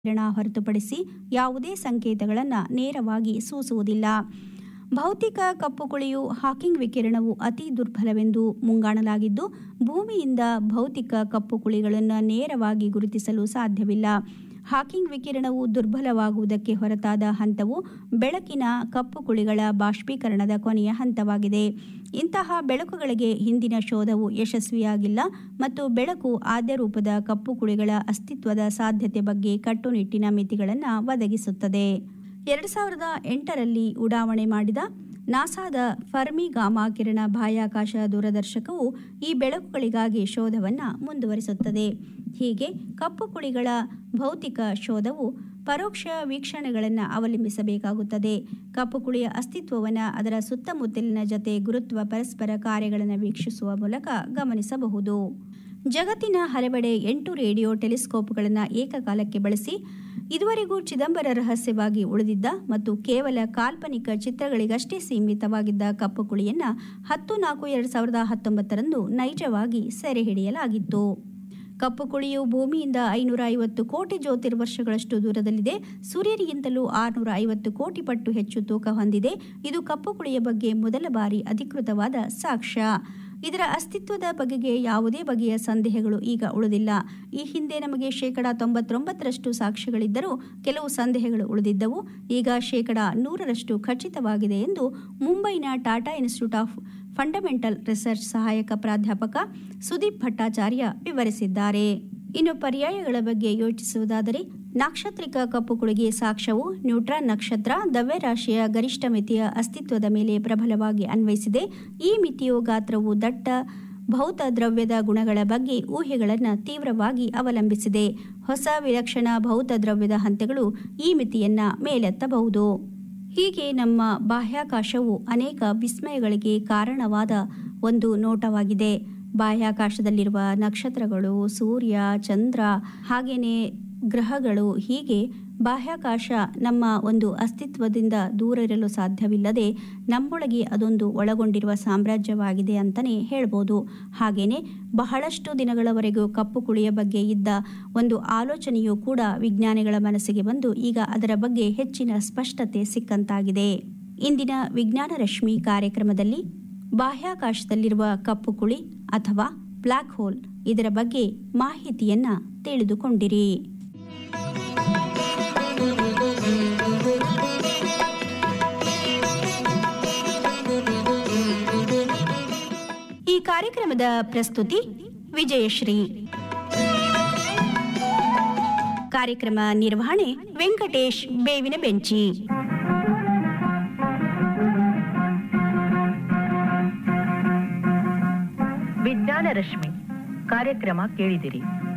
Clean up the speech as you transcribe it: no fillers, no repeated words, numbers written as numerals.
ಕಿರಣ ಹೊರತುಪಡಿಸಿ ಯಾವುದೇ ಸಂಕೇತಗಳನ್ನು ನೇರವಾಗಿ ಸೂಸುವುದಿಲ್ಲ. ಭೌತಿಕ ಕಪ್ಪುಕುಳಿಯು ಹಾಕಿಂಗ್ ವಿಕಿರಣವು ಅತಿ ದುರ್ಬಲವೆಂದು ಮುಂಗಾಣಲಾಗಿದ್ದು, ಭೂಮಿಯಿಂದ ಭೌತಿಕ ಕಪ್ಪುಕುಳಿಗಳನ್ನು ನೇರವಾಗಿ ಗುರುತಿಸಲು ಸಾಧ್ಯವಿಲ್ಲ. ಹಾಕಿಂಗ್ ವಿಕಿರಣವು ದುರ್ಬಲವಾಗುವುದಕ್ಕೆ ಹೊರತಾದ ಹಂತವು ಬೆಳಕಿನ ಕಪ್ಪುಕುಳಿಗಳ ಬಾಷ್ಪೀಕರಣದ ಕೊನೆಯ ಹಂತವಾಗಿದೆ. ಇಂತಹ ಬೆಳಕುಗಳಿಗೆ ಹಿಂದಿನ ಶೋಧವು ಯಶಸ್ವಿಯಾಗಿಲ್ಲ ಮತ್ತು ಬೆಳಕು ಆದ್ಯ ರೂಪದ ಕಪ್ಪುಕುಳಿಗಳ ಅಸ್ತಿತ್ವದ ಸಾಧ್ಯತೆ ಬಗ್ಗೆ ಕಟ್ಟುನಿಟ್ಟಿನ ಮಿತಿಗಳನ್ನು ಒದಗಿಸುತ್ತದೆ. 2008ರಲ್ಲಿ ಉಡಾವಣೆ ಮಾಡಿದ ನಾಸಾದ ಫರ್ಮಿ ಗಾಮಾ ಕಿರಣ ಬಾಹ್ಯಾಕಾಶ ದೂರದರ್ಶಕವು ಈ ಬೆಳಕುಗಳಿಗಾಗಿ ಶೋಧವನ್ನು ಮುಂದುವರಿಸುತ್ತದೆ. ಹೀಗೆ ಕಪ್ಪುಕುಳಿಗಳ ಭೌತಿಕ ಶೋಧವು ಪರೋಕ್ಷ ವೀಕ್ಷಣೆಗಳನ್ನು ಅವಲಂಬಿಸಬೇಕಾಗುತ್ತದೆ. ಕಪ್ಪುಕುಳಿಯ ಅಸ್ತಿತ್ವವನ್ನು ಅದರ ಸುತ್ತಮುತ್ತಲಿನ ಜೊತೆ ಗುರುತ್ವ ಪರಸ್ಪರ ಕಾರ್ಯಗಳನ್ನು ವೀಕ್ಷಿಸುವ ಮೂಲಕ ಗಮನಿಸಬಹುದು. ಜಗತ್ತಿನ ಹಲವೆಡೆ 8 ರೇಡಿಯೋ ಟೆಲಿಸ್ಕೋಪ್ಗಳನ್ನು ಏಕಕಾಲಕ್ಕೆ ಬಳಸಿ ಇದುವರೆಗೂ ಚಿದಂಬರ ರಹಸ್ಯವಾಗಿ ಉಳಿದಿದ್ದ ಮತ್ತು ಕೇವಲ ಕಾಲ್ಪನಿಕ ಚಿತ್ರಗಳಿಗಷ್ಟೇ ಸೀಮಿತವಾಗಿದ್ದ ಕಪ್ಪುಕುಳಿಯನ್ನು 10/4/2019ರಂದು ನೈಜವಾಗಿ ಸೆರೆಹಿಡಿಯಲಾಗಿತ್ತು. ಕಪ್ಪುಕುಳಿಯು ಭೂಮಿಯಿಂದ 550 ಕೋಟಿ ಜ್ಯೋತಿರ್ವರ್ಷಗಳಷ್ಟು ದೂರದಲ್ಲಿದೆ. ಸೂರ್ಯನಿಗಿಂತಲೂ 650 ಕೋಟಿ ಪಟ್ಟು ಹೆಚ್ಚು ತೂಕ ಹೊಂದಿದೆ. ಇದು ಕಪ್ಪುಕುಳಿಯ ಬಗ್ಗೆ ಮೊದಲ ಬಾರಿ ಅಧಿಕೃತವಾದ ಸಾಕ್ಷ್ಯ. ಇದರ ಅಸ್ತಿತ್ವದ ಬಗೆಗೆ ಯಾವುದೇ ಬಗೆಯ ಸಂದೇಹಗಳು ಈಗ ಉಳಿದಿಲ್ಲ. ಈ ಹಿಂದೆ ನಮಗೆ 99% ಸಾಕ್ಷ್ಯಗಳಿದ್ದರೂ ಕೆಲವು ಸಂದೇಹಗಳು ಉಳಿದಿದ್ದವು. ಈಗ 100% ಖಚಿತವಾಗಿದೆ ಎಂದು ಮುಂಬೈನ Tata institute of fundamental research ಸಹಾಯಕ ಪ್ರಾಧ್ಯಾಪಕ ಸುದೀಪ್ ಭಟ್ಟಾಚಾರ್ಯ ವಿವರಿಸಿದ್ದಾರೆ. ಇನ್ನು ಪರ್ಯಾಯಗಳ ಬಗ್ಗೆ ಯೋಚಿಸುವುದಾದರೆ, ನಾಕ್ಷತ್ರಿಕ ಕಪ್ಪುಕುಳಿಗೆ ಸಾಕ್ಷ್ಯವು ನ್ಯೂಟ್ರಾನ್ ನಕ್ಷತ್ರ ದ್ರವ್ಯರಾಶಿಯ ಗರಿಷ್ಠ ಮಿತಿಯ ಅಸ್ತಿತ್ವದ ಮೇಲೆ ಪ್ರಬಲವಾಗಿ ಅನ್ವಯಿಸಿದೆ. ಈ ಮಿತಿಯು ಗಾತ್ರವು ದಟ್ಟ ಭೌತ ದ್ರವ್ಯದ ಗುಣಗಳ ಬಗ್ಗೆ ಊಹೆಗಳನ್ನು ತೀವ್ರವಾಗಿ ಅವಲಂಬಿಸಿದೆ. ಹೊಸ ವಿಲಕ್ಷಣ ಭೌತ ದ್ರವ್ಯದ ಹಂತಗಳು ಈ ಮಿತಿಯನ್ನು ಮೇಲೆತ್ತಬಹುದು. ಹೀಗೆ ನಮ್ಮ ಬಾಹ್ಯಾಕಾಶವು ಅನೇಕ ವಿಸ್ಮಯಗಳಿಗೆ ಕಾರಣವಾದ ಒಂದು ನೋಟವಾಗಿದೆ. ಬಾಹ್ಯಾಕಾಶದಲ್ಲಿರುವ ನಕ್ಷತ್ರಗಳು, ಸೂರ್ಯ, ಚಂದ್ರ, ಹಾಗೆಯೇ ಗ್ರಹಗಳು, ಹೀಗೆ ಬಾಹ್ಯಾಕಾಶ ನಮ್ಮ ಒಂದು ಅಸ್ತಿತ್ವದಿಂದ ದೂರ ಇರಲು ಸಾಧ್ಯವಿಲ್ಲದೆ ನಮ್ಮೊಳಗೆ ಅದೊಂದು ಒಳಗೊಂಡಿರುವ ಸಾಮ್ರಾಜ್ಯವಾಗಿದೆ ಅಂತಲೇ ಹೇಳ್ಬೋದು. ಹಾಗೆಯೇ ಬಹಳಷ್ಟು ದಿನಗಳವರೆಗೂ ಕಪ್ಪುಕುಳಿಯ ಬಗ್ಗೆ ಇದ್ದ ಒಂದು ಆಲೋಚನೆಯೂ ಕೂಡ ವಿಜ್ಞಾನಿಗಳ ಮನಸ್ಸಿಗೆ ಬಂದು ಈಗ ಅದರ ಬಗ್ಗೆ ಹೆಚ್ಚಿನ ಸ್ಪಷ್ಟತೆ ಸಿಕ್ಕಂತಾಗಿದೆ. ಇಂದಿನ ವಿಜ್ಞಾನ ರಶ್ಮಿ ಕಾರ್ಯಕ್ರಮದಲ್ಲಿ ಬಾಹ್ಯಾಕಾಶದಲ್ಲಿರುವ ಕಪ್ಪುಕುಳಿ ಅಥವಾ ಬ್ಲ್ಯಾಕ್ ಹೋಲ್ ಇದರ ಬಗ್ಗೆ ಮಾಹಿತಿಯನ್ನು ತಿಳಿದುಕೊಂಡಿರಿ. ಈ ಕಾರ್ಯಕ್ರಮದ ಪ್ರಸ್ತುತಿ ವಿಜಯಶ್ರೀ. ಕಾರ್ಯಕ್ರಮ ನಿರ್ವಹಣೆ ವೆಂಕಟೇಶ್ ಬೇವಿನ ಬೆಂಚಿ. ವಿಜ್ಞಾನ ರಶ್ಮಿ ಕಾರ್ಯಕ್ರಮ ಕೇಳಿದಿರಿ.